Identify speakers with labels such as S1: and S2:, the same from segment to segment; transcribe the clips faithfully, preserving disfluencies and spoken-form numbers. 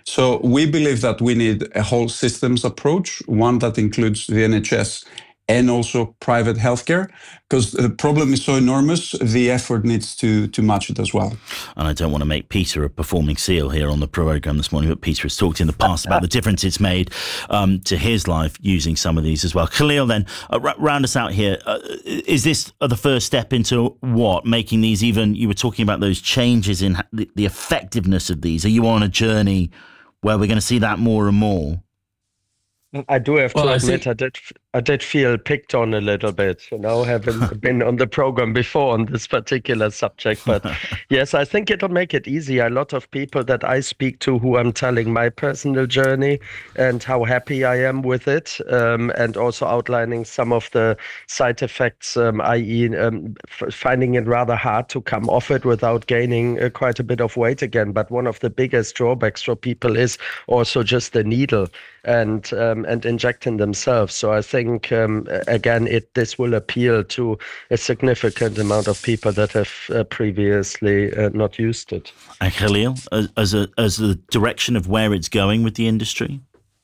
S1: So we believe that we need a whole systems approach, one that includes the N H S and also private healthcare, because the problem is so enormous, the effort needs to to match it as well.
S2: And I don't want to make Peter a performing seal here on the programme this morning, but Peter has talked in the past about the difference it's made um, to his life using some of these as well. Khalil, then, uh, r- round us out here. Uh, is this uh, the first step into what? Making these even, you were talking about those changes in the, the effectiveness of these. Are you on a journey where we're going to see that more and more?
S3: I do have
S4: well,
S3: to
S4: I
S3: admit,
S4: think...
S3: I did I did feel picked on a little bit, you know, having been on the program before on this particular subject. But yes, I think it'll make it easier. A lot of people that I speak to who I'm telling my personal journey and how happy I am with it, um, and also outlining some of the side effects, um, that is um, f- finding it rather hard to come off it without gaining uh, quite a bit of weight again. But one of the biggest drawbacks for people is also just the needle and um, and injecting themselves. So I think think um, again it this will appeal to a significant amount of people that have uh, previously uh, not used it.
S2: And Khalil, as, as a as the direction of where it's going with the industry?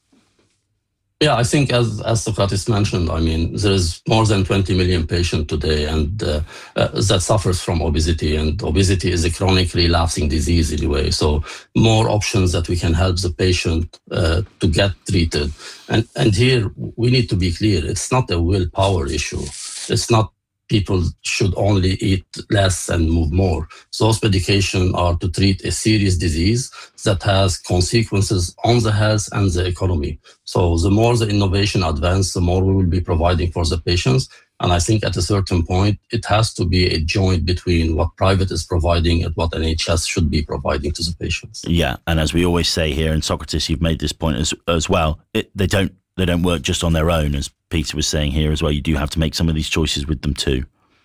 S4: Yeah, I think as as Socrates mentioned, I mean, there is more than twenty million patients today and uh, uh, that suffers from obesity, and obesity is a chronic relapsing disease anyway. So more options that we can help the patient uh, to get treated. And and here we need to be clear, it's not a willpower issue. It's not people should only eat less and move more. Those medications are to treat a serious disease that has consequences on the health and the economy. So the more the innovation advances, the more we will be providing for the patients. And I think at a certain point, it has to be a joint between what private is providing and what N H S should be providing to the patients.
S2: Yeah, and as we always say here, and Socrates, you've made this point as as well, it, they don't they don't work just on their own, as Peter was saying here as well. You do have to make some of these choices with them too.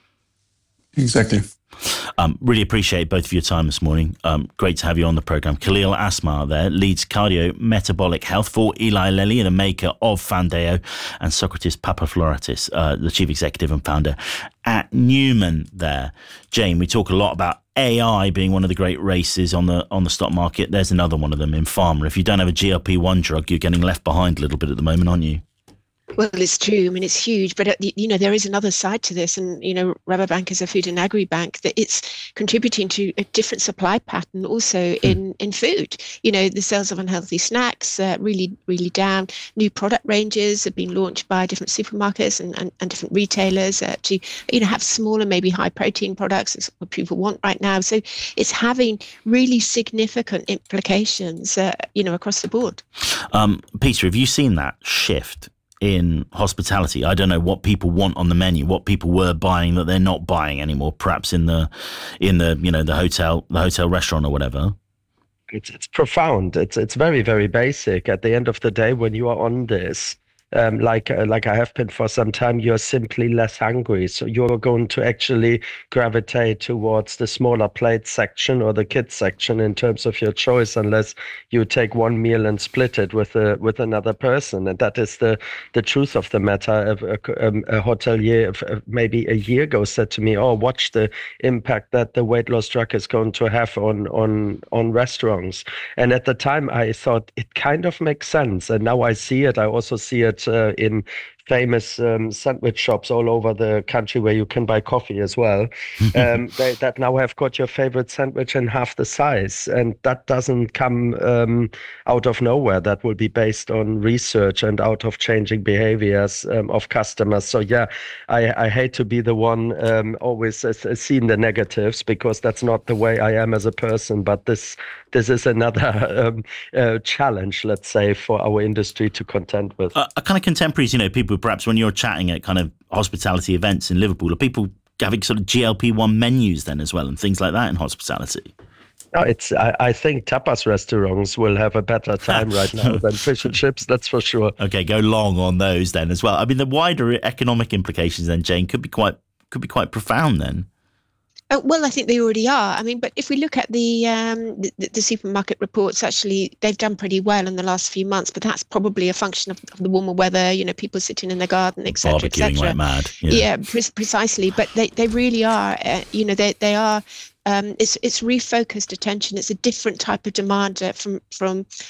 S1: Exactly.
S2: Um, really appreciate both of your time this morning. Um, great to have you on the programme. Khalil Asmar there, leads cardio-metabolic health for Eli Lilly, the maker of Foundayo, and Socrates Papafloratis, uh, the chief executive and founder at Newman there. Jane, we talk a lot about A I being one of the great races on the on the stock market. There's another one of them in pharma. If you don't have a G L P one drug, you're getting left behind a little bit at the moment, aren't you?
S5: Well, it's true. I mean, it's huge. But, uh, you know, there is another side to this. And, you know, Rabobank is a food and agri bank that it's contributing to a different supply pattern also in, in food. You know, the sales of unhealthy snacks uh, really, really down. New product ranges have been launched by different supermarkets and, and, and different retailers uh, to, you know, have smaller, maybe high protein products. It's what people want right now. So it's having really significant implications, uh, you know, across the board.
S2: Um, Peter, have you seen that shift in hospitality? I don't know what people want on the menu, what people were buying that they're not buying anymore, perhaps in the in the you know the hotel the hotel restaurant or whatever.
S3: It's it's profound. It's it's very, very basic. At the end of the day, when you are on this, um, like uh, like I have been for some time, you're simply less hungry. So you're going to actually gravitate towards the smaller plate section or the kids section in terms of your choice, unless you take one meal and split it with a with another person. And that is the the truth of the matter. A, a, a hotelier maybe a year ago said to me, "Oh, watch the impact that the weight loss drug is going to have on on on restaurants." And at the time, I thought it kind of makes sense. And now I see it. I also see it Uh, in famous um, sandwich shops all over the country where you can buy coffee as well, um, they, that now have got your favorite sandwich in half the size. And that doesn't come um, out of nowhere. That will be based on research and out of changing behaviors um, of customers. So yeah, I, I hate to be the one um, always uh, seeing the negatives, because that's not the way I am as a person. But this this is another um, uh, challenge, let's say, for our industry to contend with.
S2: Uh, kind of contemporaries, you know, people perhaps when you're chatting at kind of hospitality events in Liverpool, are people having sort of G L P one menus then as well and things like that in hospitality?
S3: No, it's. I, I think tapas restaurants will have a better time right now than fish and chips. That's for sure.
S2: Okay, go long on those then as well. I mean, the wider economic implications then, Jane, could be quite could be quite profound then.
S5: Oh, well, I think they already are. I mean, but if we look at the, um, the the supermarket reports, actually, they've done pretty well in the last few months. But that's probably a function of, of the warmer weather. You know, people sitting in their garden, et cetera, et cetera.
S2: Barbecuing like mad. Yeah,
S5: yeah pre- precisely. But they, they really are. Uh, you know, they they are. Um, it's it's refocused attention. It's a different type of demand uh, from from